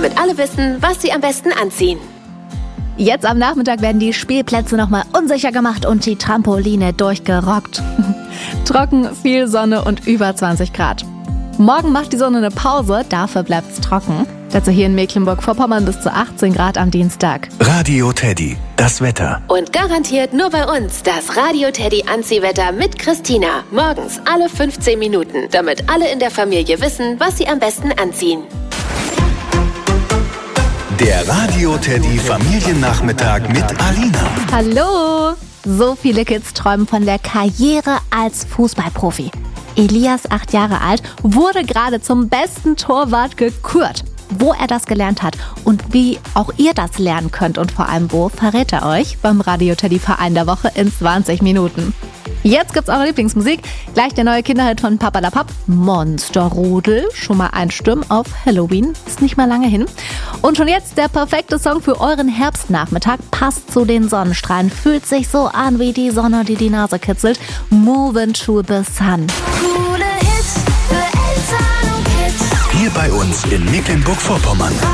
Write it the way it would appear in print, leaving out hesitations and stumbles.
damit alle wissen, was sie am besten anziehen. Jetzt am Nachmittag werden die Spielplätze nochmal unsicher gemacht und die Trampoline durchgerockt. Trocken, viel Sonne und über 20 Grad. Morgen macht die Sonne eine Pause, dafür bleibt's trocken. Dazu hier in Mecklenburg-Vorpommern bis zu 18 Grad am Dienstag. Radio Teddy, das Wetter. Und garantiert nur bei uns das Radio Teddy Anziehwetter mit Christina. Morgens alle 15 Minuten, damit alle in der Familie wissen, was sie am besten anziehen. Der Radio Teddy Familiennachmittag mit Alina. Hallo! So viele Kids träumen von der Karriere als Fußballprofi. Elias, 8 Jahre alt, wurde gerade zum besten Torwart gekürt. Wo er das gelernt hat und wie auch ihr das lernen könnt und vor allem wo, verrät er euch beim Radio Teddy Verein der Woche in 20 Minuten. Jetzt gibt's eure Lieblingsmusik. Gleich der neue Kinderhit von Papalapap, Monsterrudel. Schon mal einstimmen auf Halloween, ist nicht mehr lange hin. Und schon jetzt der perfekte Song für euren Herbstnachmittag. Passt zu den Sonnenstrahlen, fühlt sich so an wie die Sonne, die die Nase kitzelt. Moving to the sun. Coole Hits für Eltern und Kids. Hier bei uns in Mecklenburg-Vorpommern.